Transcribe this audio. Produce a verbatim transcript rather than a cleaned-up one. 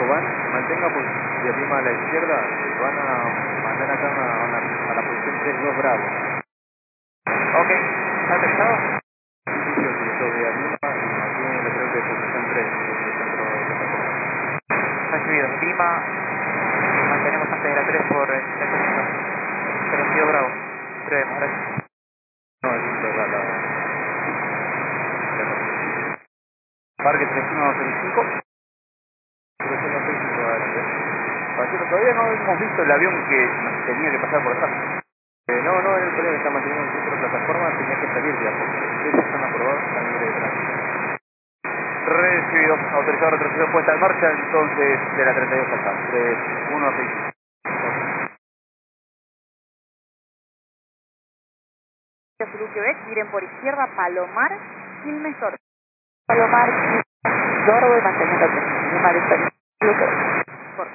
van, mantenga pues de arriba a la izquierda, van a mandar acá a, a, a la posición tres dos Bravo. Ok, ¿está aterrizado? Sí, sí, sí, sí, sobre arriba y aquí en el letrero de posición tres, del centro de plataforma. Recibido. Lima, mantenemos antes de la tres por el segundo. treinta y dos Bravo. Breve, gracias. No, es de la... la... Parque tres uno seis cinco. tres uno seis cinco adelante. Caballero, todavía no hemos visto el avión que nos tenía que pasar por acá. Eh, no, no, el problema está manteniendo el centro de plataforma, tenía que salir ya, porque los ustedes están aprobados, están libres de tránsito. Recibido, autorizado retroceso, puesta en marcha, entonces de la treinta y dos acá, tres uno seis. Zulu Quebec, miren por izquierda, Palomar, Quilmes Sordo. Palomar, Sordo y mantenimiento. Lima, Zulu Quebec.